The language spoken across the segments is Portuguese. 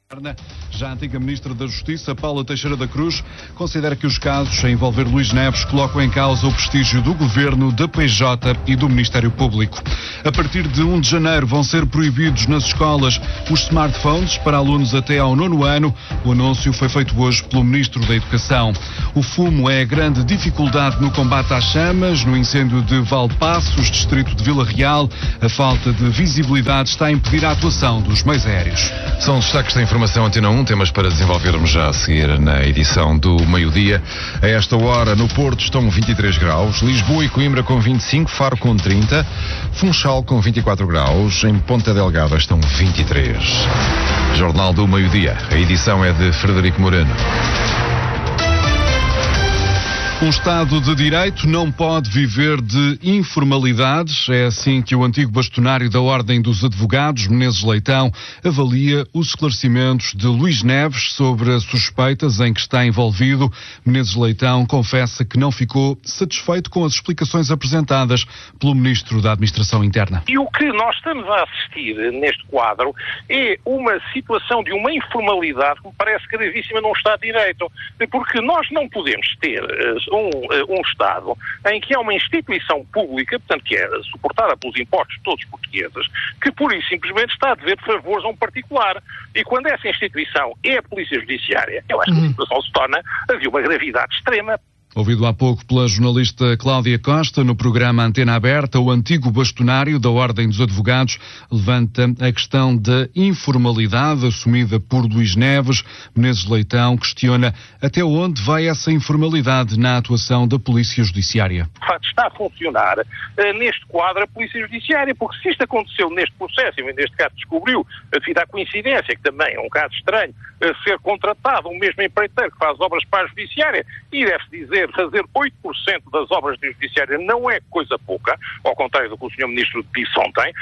Já a antiga Ministra da Justiça, Paula Teixeira da Cruz, considera que os casos a envolver Luís Neves colocam em causa o prestígio do Governo, da PJ e do Ministério Público. A partir de 1 de janeiro vão ser proibidos nas escolas os smartphones para alunos até ao 9º ano. O anúncio foi feito hoje pelo Ministro da Educação. O fumo é a grande dificuldade no combate às chamas, no incêndio de Valdepaços, distrito de Vila Real. A falta de visibilidade está a impedir a atuação dos meios aéreos. São os destaques da informação Antena 1, temas para desenvolvermos já a seguir na edição do meio-dia. A esta hora, no Porto estão 23 graus, Lisboa e Coimbra com 25, Faro com 30, Funchal com 24 graus, em Ponta Delgada estão 23. Jornal do Meio-Dia, a edição é de Frederico Moreno. Um Estado de Direito não pode viver de informalidades. É assim que o antigo bastonário da Ordem dos Advogados, Menezes Leitão, avalia os esclarecimentos de Luís Neves sobre as suspeitas em que está envolvido. Menezes Leitão confessa que não ficou satisfeito com as explicações apresentadas pelo Ministro da Administração Interna. E o que nós estamos a assistir neste quadro é uma situação de uma informalidade que me parece gravíssima num Estado de Direito. Porque nós não podemos ter um Estado em que há uma instituição pública, portanto, que é suportada pelos impostos de todos os portugueses, que pura e simplesmente está a dever favores a um particular. E quando essa instituição é a Polícia Judiciária, eu acho que a situação se torna de uma gravidade extrema. Ouvido há pouco pela jornalista Cláudia Costa no programa Antena Aberta, o antigo bastonário da Ordem dos Advogados levanta a questão da informalidade assumida por Luís Neves. Menezes Leitão questiona até onde vai essa informalidade na atuação da Polícia Judiciária. De facto, está a funcionar neste quadro a Polícia Judiciária, porque se isto aconteceu neste processo, e neste caso descobriu, devido à coincidência, que também é um caso estranho, ser contratado um mesmo empreiteiro que faz obras para a Judiciária, e deve-se dizer, fazer 8% das obras da Judiciária não é coisa pouca, ao contrário do que o Sr. Ministro disse ontem,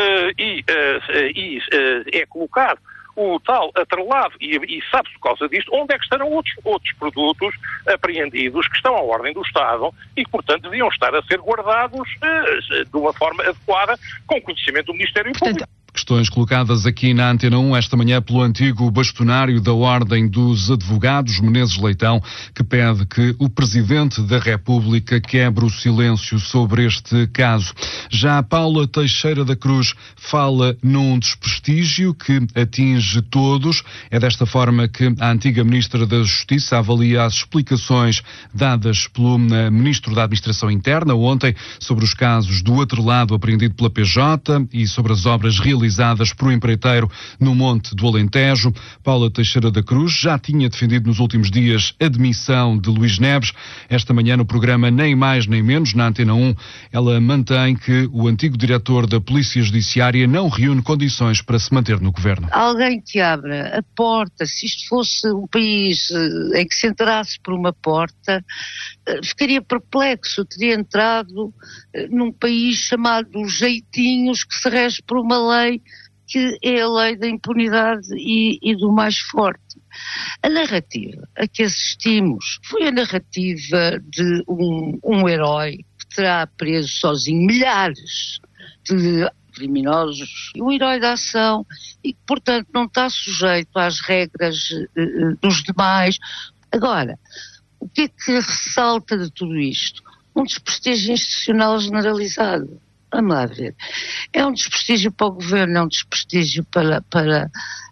é colocado o tal atrelado, e sabe-se por causa disto, onde é que estarão outros produtos apreendidos que estão à ordem do Estado e que, portanto, deviam estar a ser guardados de uma forma adequada, com conhecimento do Ministério Público. Questões colocadas aqui na Antena 1 esta manhã pelo antigo bastonário da Ordem dos Advogados, Menezes Leitão, que pede que o Presidente da República quebre o silêncio sobre este caso. Já a Paula Teixeira da Cruz fala num desprestígio que atinge todos. É desta forma que a antiga Ministra da Justiça avalia as explicações dadas pelo Ministro da Administração Interna ontem sobre os casos do atrelado apreendido pela PJ e sobre as obras realizadas por um empreiteiro no Monte do Alentejo. Paula Teixeira da Cruz já tinha defendido nos últimos dias a demissão de Luís Neves. Esta manhã no programa Nem Mais Nem Menos, na Antena 1, ela mantém que o antigo diretor da Polícia Judiciária não reúne condições para se manter no governo. Alguém que abra a porta, se isto fosse um país em que se entrasse por uma porta, ficaria perplexo, teria entrado num país chamado Jeitinhos, que se rege por uma lei que é a lei da impunidade e do mais forte. A narrativa a que assistimos foi a narrativa de um herói que terá preso sozinho milhares de criminosos, um herói da ação e que, portanto, não está sujeito às regras dos demais. Agora, o que é que ressalta de tudo isto? Um desprestígio institucional generalizado. Vamos lá ver. É um desprestígio para o governo, é um desprestígio para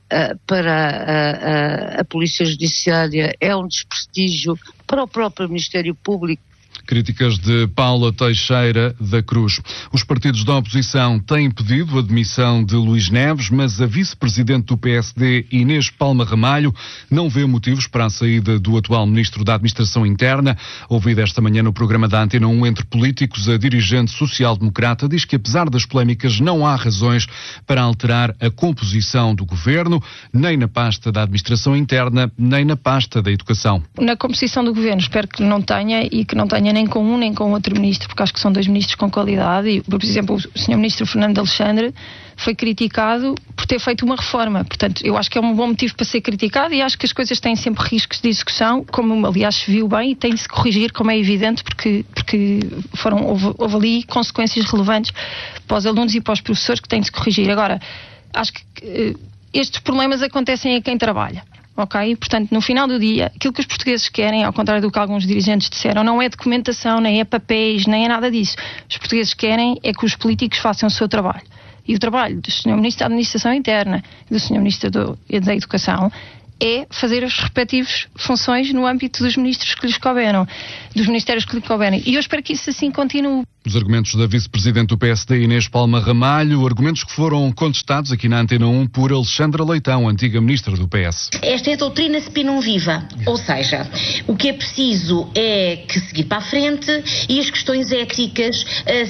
a Polícia Judiciária, é um desprestígio para o próprio Ministério Público. Críticas de Paula Teixeira da Cruz. Os partidos da oposição têm pedido a demissão de Luís Neves, mas a vice-presidente do PSD, Inês Palma Ramalho, não vê motivos para a saída do atual Ministro da Administração Interna. Ouvida esta manhã no programa da Antena 1 entre políticos, a dirigente social-democrata diz que, apesar das polémicas, não há razões para alterar a composição do governo, nem na pasta da Administração Interna, nem na pasta da Educação. Na composição do governo, espero que não tenha e que não tenha nem com um nem com outro ministro, porque acho que são dois ministros com qualidade e, por exemplo, o Sr. Ministro Fernando Alexandre foi criticado por ter feito uma reforma. Portanto, eu acho que é um bom motivo para ser criticado e acho que as coisas têm sempre riscos de execução, como aliás se viu bem, e tem de se corrigir, como é evidente, porque houve ali consequências relevantes para os alunos e para os professores que têm de se corrigir. Agora, acho que estes problemas acontecem a quem trabalha. Ok? Portanto, no final do dia, aquilo que os portugueses querem, ao contrário do que alguns dirigentes disseram, não é documentação, nem é papéis, nem é nada disso. Os portugueses querem é que os políticos façam o seu trabalho. E o trabalho do Sr. Ministro da Administração Interna e do Sr. Ministro da Educação é fazer as respectivas funções no âmbito dos ministros que lhes couberam, dos ministérios que lhes couberem. E eu espero que isso assim continue. Os argumentos da vice-presidente do PSD, Inês Palma Ramalho, argumentos que foram contestados aqui na Antena 1 por Alexandra Leitão, antiga ministra do PS. Esta é a doutrina spinum viva, ou seja, o que é preciso é que seguir para a frente e as questões éticas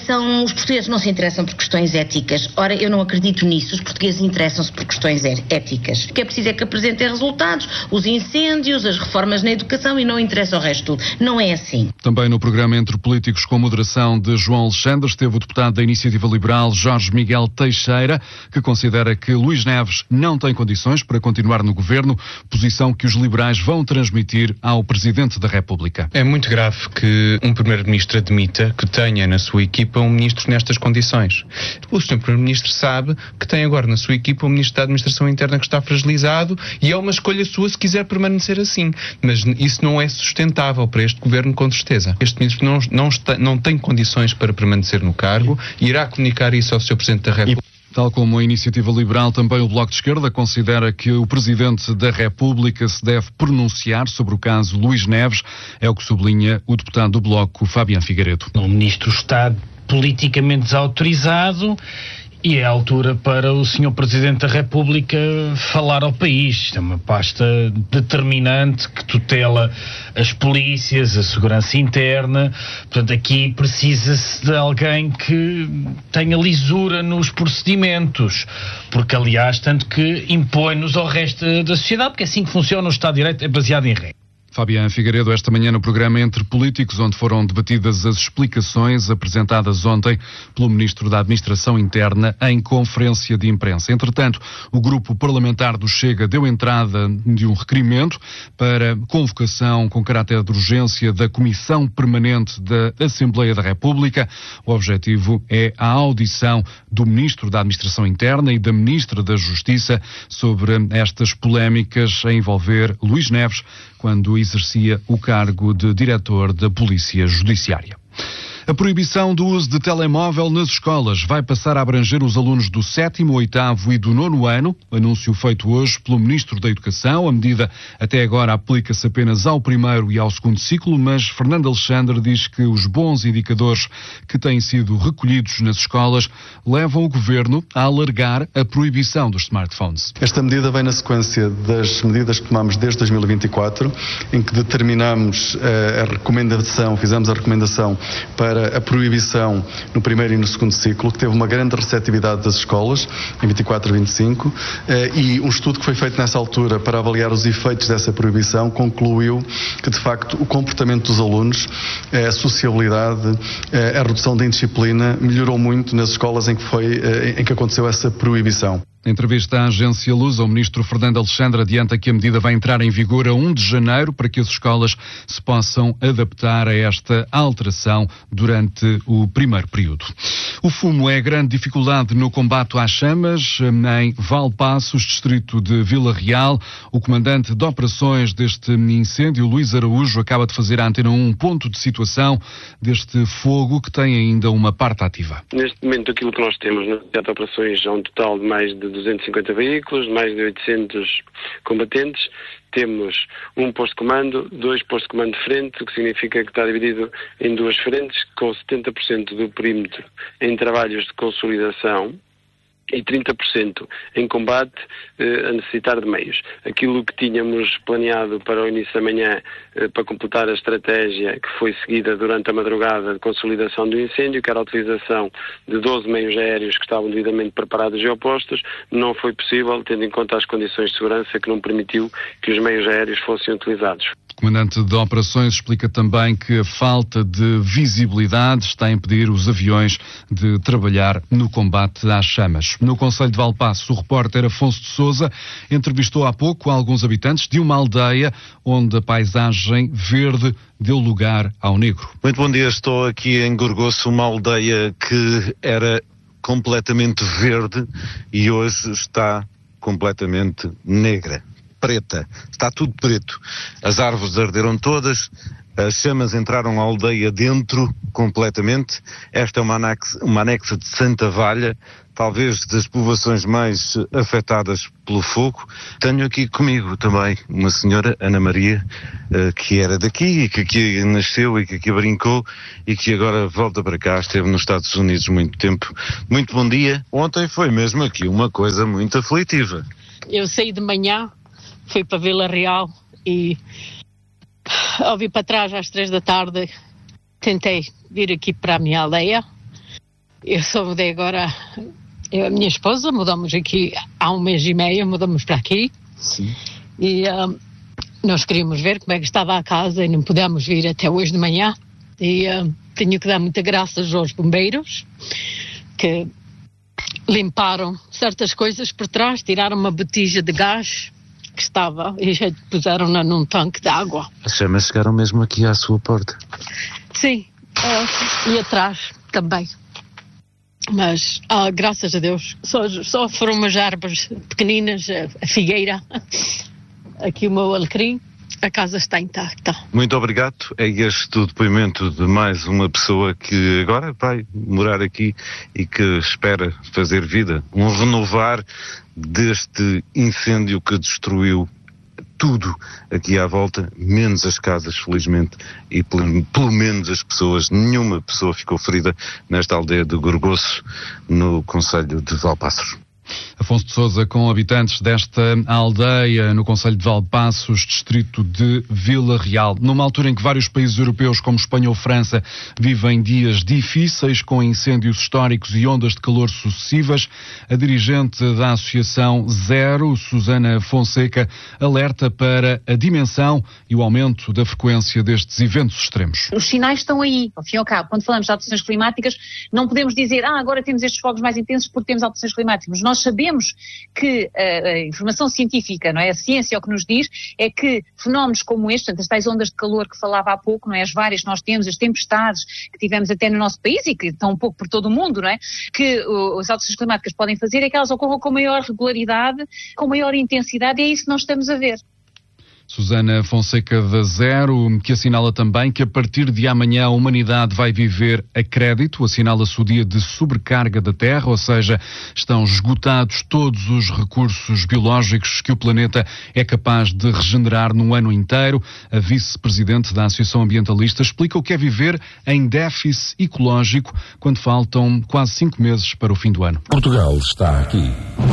os portugueses não se interessam por questões éticas. Ora, eu não acredito nisso, os portugueses interessam-se por questões éticas. O que é preciso é que apresentem resultados, os incêndios, as reformas na educação e não interessa o resto tudo. Não é assim. Também no programa Entre Políticos com moderação de João Alexandre esteve o deputado da Iniciativa Liberal Jorge Miguel Teixeira, que considera que Luís Neves não tem condições para continuar no governo, posição que os liberais vão transmitir ao Presidente da República. É muito grave que um Primeiro-Ministro admita que tenha na sua equipa um Ministro nestas condições. O Sr. Primeiro-Ministro sabe que tem agora na sua equipa um Ministro da Administração Interna que está fragilizado e é uma escolha sua se quiser permanecer assim. Mas isso não é sustentável para este governo, com certeza. Este Ministro não tem condições para permanecer no cargo e irá comunicar isso ao Sr. Presidente da República. Tal como a Iniciativa Liberal, também o Bloco de Esquerda considera que o Presidente da República se deve pronunciar sobre o caso Luís Neves, é o que sublinha o deputado do Bloco, Fabiano Figueiredo. O Ministro está politicamente desautorizado e é a altura para o Sr. Presidente da República falar ao país. É uma pasta determinante que tutela as polícias, a segurança interna. Portanto, aqui precisa-se de alguém que tenha lisura nos procedimentos. Porque, aliás, tanto que impõe-nos ao resto da sociedade, porque é assim que funciona o Estado de Direito, é baseado em regras. Fabiano Figueiredo, esta manhã no programa Entre Políticos, onde foram debatidas as explicações apresentadas ontem pelo Ministro da Administração Interna em conferência de imprensa. Entretanto, o grupo parlamentar do Chega deu entrada de um requerimento para convocação com caráter de urgência da Comissão Permanente da Assembleia da República. O objetivo é a audição do Ministro da Administração Interna e da Ministra da Justiça sobre estas polémicas a envolver Luís Neves, quando exercia o cargo de diretor da Polícia Judiciária. A proibição do uso de telemóvel nas escolas vai passar a abranger os alunos do 7º, 8º e do 9º ano. Anúncio feito hoje pelo Ministro da Educação. A medida até agora aplica-se apenas ao 1º e ao 2º ciclo, mas Fernando Alexandre diz que os bons indicadores que têm sido recolhidos nas escolas levam o Governo a alargar a proibição dos smartphones. Esta medida vem na sequência das medidas que tomamos desde 2024, em que determinamos fizemos a recomendação para a proibição no 1º e no 2º ciclo, que teve uma grande receptividade das escolas, em 24 e 25, e um estudo que foi feito nessa altura para avaliar os efeitos dessa proibição concluiu que, de facto, o comportamento dos alunos, a sociabilidade, a redução da indisciplina melhorou muito nas escolas em que aconteceu essa proibição. Em entrevista à agência Lusa, o ministro Fernando Alexandre adianta que a medida vai entrar em vigor a 1 de janeiro para que as escolas se possam adaptar a esta alteração durante o primeiro período. O fumo é a grande dificuldade no combate às chamas em Valpaços, distrito de Vila Real. O comandante de operações deste incêndio, Luís Araújo, acaba de fazer à Antena 1 um ponto de situação deste fogo que tem ainda uma parte ativa. Neste momento, aquilo que nós temos no teatro de operações é um total de mais de 250 veículos, mais de 800 combatentes. Temos um posto de comando, 2 postos de comando de frente, o que significa que está dividido em 2 frentes, com 70% do perímetro em trabalhos de consolidação e 30% em combate a necessitar de meios. Aquilo que tínhamos planeado para o início da manhã, para completar a estratégia que foi seguida durante a madrugada de consolidação do incêndio, que era a utilização de 12 meios aéreos que estavam devidamente preparados e opostos, não foi possível, tendo em conta as condições de segurança que não permitiu que os meios aéreos fossem utilizados. O comandante de operações explica também que a falta de visibilidade está a impedir os aviões de trabalhar no combate às chamas. No concelho de Valpaços, o repórter Afonso de Sousa entrevistou há pouco alguns habitantes de uma aldeia onde a paisagem verde deu lugar ao negro. Muito bom dia, estou aqui em Gorgoço, uma aldeia que era completamente verde e hoje está completamente negra, preta, está tudo preto. As árvores arderam todas, as chamas entraram a aldeia dentro completamente. Esta é uma anexa de Santa Valha, talvez das povoações mais afetadas pelo fogo. Tenho aqui comigo também uma senhora, Ana Maria, que era daqui e que aqui nasceu e que aqui brincou e que agora volta para cá, esteve nos Estados Unidos muito tempo. Muito bom dia. Ontem foi mesmo aqui uma coisa muito aflitiva. Eu saí de manhã, fui para Vila Real e ao vir para trás às 3 da tarde tentei vir aqui para a minha aldeia. Eu só mudei agora, eu e a minha esposa mudamos aqui há 1 mês e meio, mudamos para aqui. Sim. E nós queríamos ver como é que estava a casa e não pudemos vir até hoje de manhã. E tenho que dar muitas graças aos bombeiros que limparam certas coisas por trás, tiraram uma botija de gás que estava e já puseram-na num tanque de água. As chamas chegaram mesmo aqui à sua porta? Sim, e atrás também. Mas, graças a Deus, só foram umas árvores pequeninas, a figueira, aqui o meu alecrim, a casa está intacta. Muito obrigado. É este o depoimento de mais uma pessoa que agora vai morar aqui e que espera fazer vida, um renovar deste incêndio que destruiu tudo aqui à volta, menos as casas, felizmente, e pelo menos as pessoas. Nenhuma pessoa ficou ferida nesta aldeia de Gorgoço, no concelho de Valpaços. Afonso de Sousa, com habitantes desta aldeia no concelho de Valpaços, distrito de Vila Real. Numa altura em que vários países europeus, como Espanha ou França, vivem dias difíceis com incêndios históricos e ondas de calor sucessivas, a dirigente da Associação Zero, Susana Fonseca, alerta para a dimensão e o aumento da frequência destes eventos extremos. Os sinais estão aí, ao fim e ao cabo. Quando falamos de alterações climáticas, não podemos dizer, agora temos estes fogos mais intensos porque temos alterações climáticas. Nós sabemos que a informação científica, não é? A ciência o que nos diz é que fenómenos como este, portanto, as tais ondas de calor que falava há pouco, não é? As várias que nós temos, as tempestades que tivemos até no nosso país e que estão um pouco por todo o mundo, não é? Que as alterações climáticas podem fazer é que elas ocorram com maior regularidade, com maior intensidade, e é isso que nós estamos a ver. Susana Fonseca da Zero, que assinala também que a partir de amanhã a humanidade vai viver a crédito, assinala-se o dia de sobrecarga da Terra, ou seja, estão esgotados todos os recursos biológicos que o planeta é capaz de regenerar num ano inteiro. A vice-presidente da Associação Ambientalista explica o que é viver em déficit ecológico quando faltam quase 5 meses para o fim do ano. Portugal está aqui.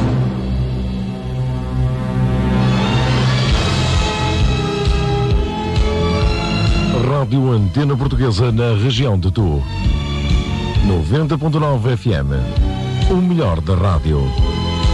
Rádio Antena Portuguesa na região de Tu. 90.9 FM. O melhor da rádio.